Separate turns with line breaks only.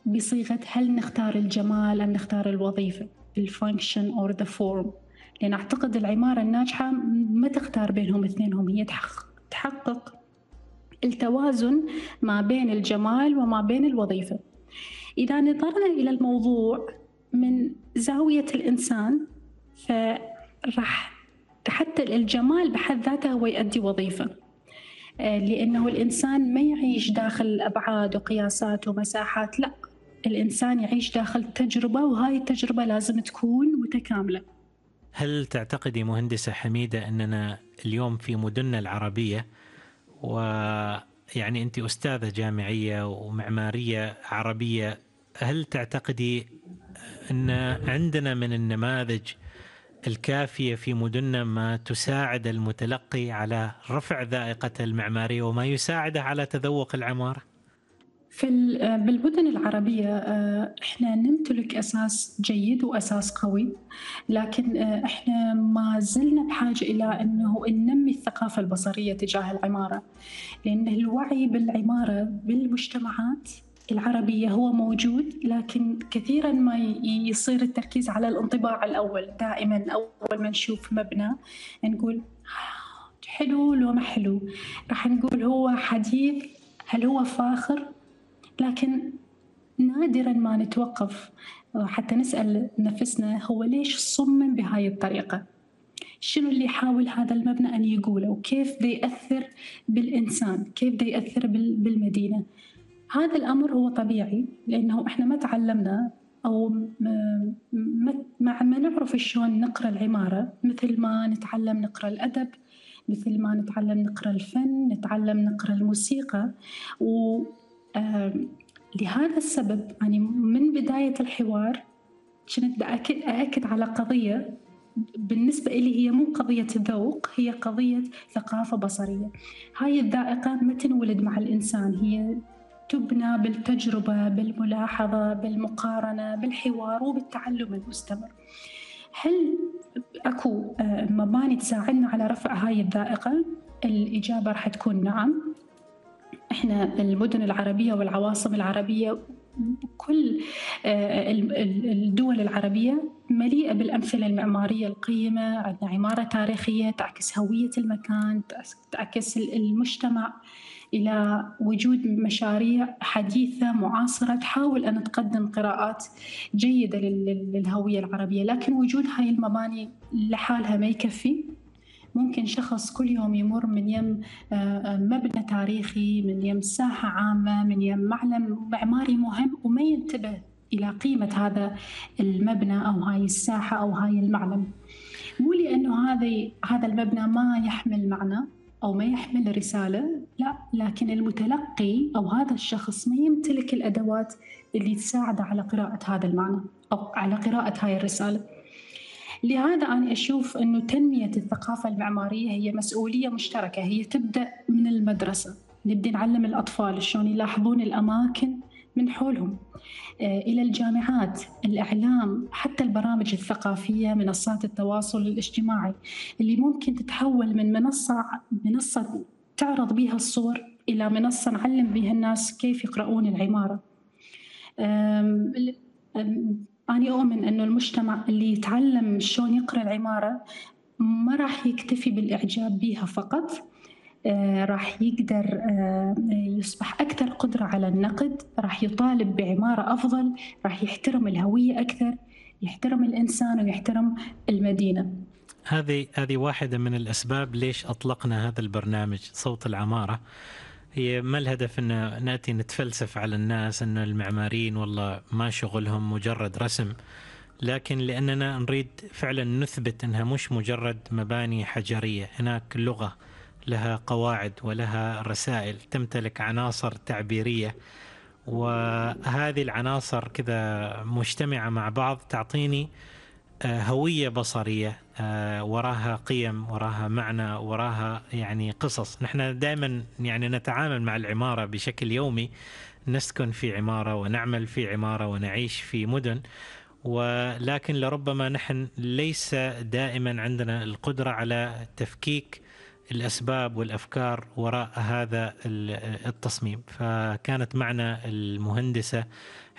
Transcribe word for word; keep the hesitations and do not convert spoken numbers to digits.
بصيغة هل نختار الجمال أم نختار الوظيفة، الfunction or the form. لأن أعتقد العمارة الناجحة ما تختار بينهم اثنينهم، هي تحقق, تحقق التوازن ما بين الجمال وما بين الوظيفة. إذا نظرنا إلى الموضوع من زاوية الإنسان، فراح حتى الجمال بحد ذاته هو يؤدي وظيفة، لأنه الإنسان ما يعيش داخل أبعاد وقياسات ومساحات، لا، الإنسان يعيش داخل تجربة، وهاي التجربة لازم تكون متكاملة.
هل تعتقدي مهندسة حميدة أننا اليوم في مدننا العربية، ويعني أنت أستاذة جامعية ومعمارية عربية، هل تعتقدي أن عندنا من النماذج الكافية في مدننا ما تساعد المتلقي على رفع ذائقة المعمارية وما يساعده على تذوق العمارة؟
في بالمدن العربية إحنا نمتلك أساس جيد وأساس قوي، لكن إحنا ما زلنا بحاجة إلى أنه ننمي الثقافة البصرية تجاه العمارة، لأن الوعي بالعمارة بالمجتمعات العربية هو موجود، لكن كثيراً ما يصير التركيز على الانطباع الأول. دائماً أول ما نشوف مبنى نقول حلو لو ما حلو، راح نقول هو حديث، هل هو فاخر، لكن نادراً ما نتوقف حتى نسأل نفسنا هو ليش صمم بهاي الطريقة، شنو اللي يحاول هذا المبنى أن يقوله، وكيف ده يأثر بالإنسان، كيف ده يأثر بالمدينة. هذا الأمر هو طبيعي، لأنه إحنا ما تعلمنا أو ما, ما, ما نعرف شلون نقرأ العمارة مثل ما نتعلم نقرأ الأدب، مثل ما نتعلم نقرأ الفن، نتعلم نقرأ الموسيقى. و لهذا السبب يعني من بداية الحوار كنت أأكد, أأكد على قضية بالنسبة إلي هي مو قضية ذوق، هي قضية ثقافة بصرية. هاي الذائقة ما تنولد مع الإنسان، هي تبنى بالتجربة، بالملاحظة، بالمقارنة، بالحوار وبالتعلم المستمر. هل أكو مباني تساعدنا على رفع هاي الذائقة؟ الإجابة راح تكون نعم. إحنا المدن العربية والعواصم العربية، كل الدول العربية مليئة بالأمثلة المعمارية القيمة. عندنا عمارة تاريخية تعكس هوية المكان، تعكس المجتمع، إلى وجود مشاريع حديثة معاصرة تحاول أن تقدم قراءات جيدة للهوية العربية. لكن وجود هاي المباني لحالها ما يكفي. ممكن شخص كل يوم يمر من يم مبنى تاريخي، من يم ساحة عامة، من يم معلم معماري مهم، وما ينتبه إلى قيمة هذا المبنى أو هاي الساحة أو هاي المعلم. مو لأنه هذا هذا المبنى ما يحمل معنى أو ما يحمل رسالة، لا، لكن المتلقي أو هذا الشخص ما يمتلك الأدوات اللي تساعده على قراءة هذا المعنى أو على قراءة هاي الرسالة. لهذا أنا أشوف أنه تنمية الثقافة المعمارية هي مسؤولية مشتركة، هي تبدأ من المدرسة، نبدأ نعلم الأطفال شلون يلاحظون الأماكن من حولهم، إلى الجامعات، الإعلام، حتى البرامج الثقافية، منصات التواصل الاجتماعي اللي ممكن تتحول من منصة منصة تعرض بها الصور إلى منصة نعلم بها الناس كيف يقرؤون العمارة. أنا أؤمن أنه المجتمع اللي يتعلم شلون يقرأ العمارة ما راح يكتفي بالإعجاب بها فقط، آه راح يقدر آه يصبح أكثر قدرة على النقد، راح يطالب بعمارة أفضل، راح يحترم الهوية أكثر، يحترم الإنسان ويحترم المدينة.
هذه هذه واحدة من الأسباب ليش أطلقنا هذا البرنامج صوت العمارة. هي ما الهدف أن نأتي نتفلسف على الناس أن المعماريين والله ما شغلهم مجرد رسم، لكن لأننا نريد فعلا نثبت أنها مش مجرد مباني حجرية، هناك لغة لها قواعد ولها رسائل، تمتلك عناصر تعبيرية، وهذه العناصر كذا مجتمعة مع بعض تعطيني هوية بصرية وراها قيم، وراها معنى، وراها يعني قصص. نحن دائما يعني نتعامل مع العمارة بشكل يومي، نسكن في عمارة ونعمل في عمارة ونعيش في مدن، ولكن لربما نحن ليس دائما عندنا القدرة على تفكيك الأسباب والأفكار وراء هذا التصميم. فكانت معنا المهندسة